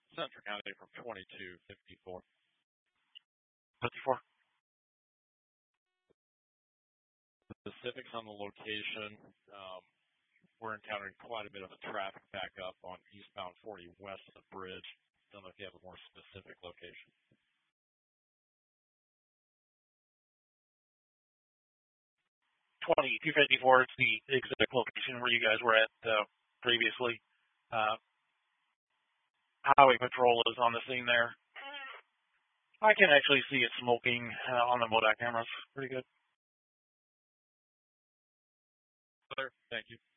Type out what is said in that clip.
Central County from 2254. 54. Specifics on the location. We're encountering quite a bit of a traffic backup on eastbound 40 west of the bridge. Don't know if you have a more specific location. 2254 is the exact location where you guys were at previously. Highway patrol is on the scene there. I can actually see it smoking on the MODOT cameras. Pretty good. Clear. Thank you.